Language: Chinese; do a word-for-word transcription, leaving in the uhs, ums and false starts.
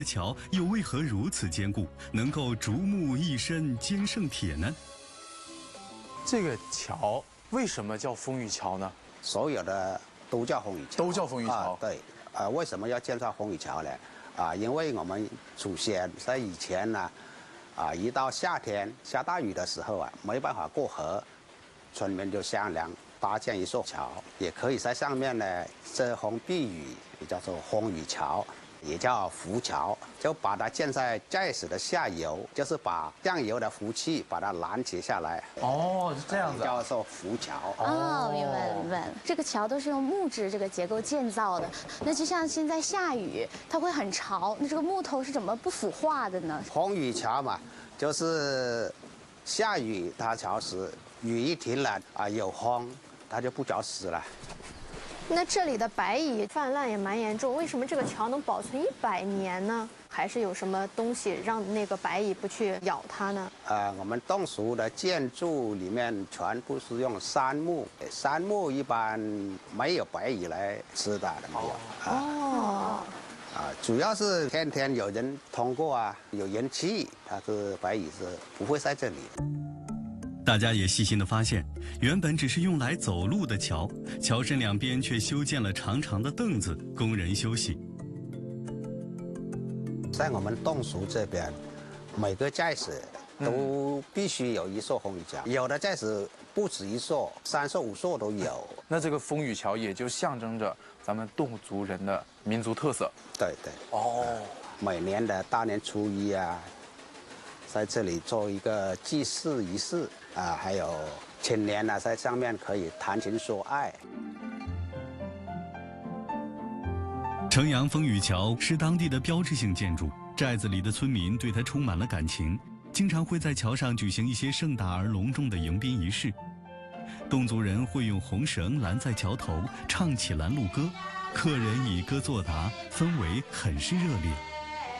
桥又为何如此坚固，能够竹木一身坚胜铁呢？ 这个桥为什么叫风雨桥呢？ 所有的都叫风雨桥， 都叫风雨桥。 啊、对，呃，为什么要建造风雨桥呢？啊，因为我们祖先在以前呢，啊，一到夏天下大雨的时候啊，没办法过河，村民就商量搭建一座桥，也可以在上面呢遮风避雨，也叫做风雨桥。也叫浮桥，就把它建在驾驶的下游，就是把酱油的浮器把它拦截下来。 哦，是这样子、啊， 叫做浮桥。 哦，明白了，明白了。这个桥都是用木质这个结构建造的。那就像现在下雨，它会很潮，那这个木头是怎么不腐化的呢？ 风雨桥嘛，就是下雨它潮湿，雨一停了啊，有风，它就不潮湿了。 那这里的白蚁泛滥也蛮严重，为什么这个桥能保存一百年呢？还是有什么东西让那个白蚁不去咬它呢？ 呃，我们侗族的建筑里面全部是用杉木，杉木一般没有白蚁来吃的，没有。 哦。 啊，主要是天天有人通过啊，有人气，它是白蚁是不会在这里。 大家也细心地发现，原本只是用来走路的桥，桥身两边却修建了长长的凳子，供人休息。 在我们侗族这边，每个寨子都必须有一座风雨桥，嗯、有的寨子不止一座，三座五座都有。 那这个风雨桥也就象征着咱们侗族人的民族特色。 对对。 哦。 每年的大年初一啊，在这里做一个祭祀仪式啊，还有青年呢，在上面可以谈情说爱。 城阳风雨桥是当地的标志性建筑，寨子里的村民对它充满了感情，经常会在桥上举行一些盛大而隆重的迎宾仪式。侗族人会用红绳拦在桥头，唱起拦路歌，客人以歌作答，氛围很是热烈。